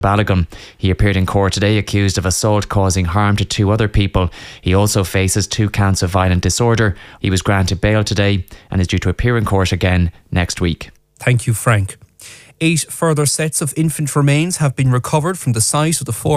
Balogun. He appeared in court today accused of assault causing harm to 2 other people. He also faces 2 counts of violent disorder. He was granted bail today and is due to appear in court again next week. Thank you, Frank. 8 further sets of infant remains have been recovered from the site of the former